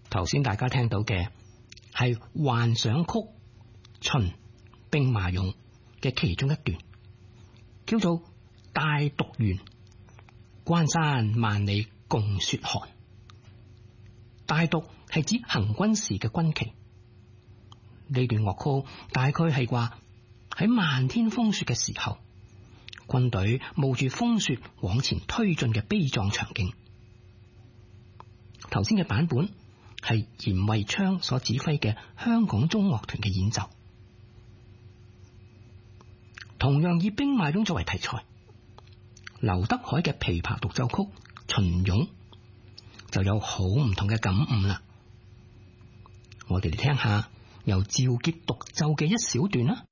頭先大家聽到嘅係幻想曲《秦兵馬俑》嘅其中一段，叫做大毒原，關山萬里共雪寒。大毒係指行軍時嘅軍旗。呢段樂曲大概係話喺漫天風雪嘅時候，軍隊冒住風雪往前推進嘅悲壯場景。頭先嘅版本係嚴惠昌所指揮嘅香港中樂團嘅演奏，同樣以兵馬俑作為題材。劉德海嘅琵琶獨奏曲《秦俑》就有好唔同嘅感悟啦。我哋嚟聽下由趙傑獨奏嘅一小段啦。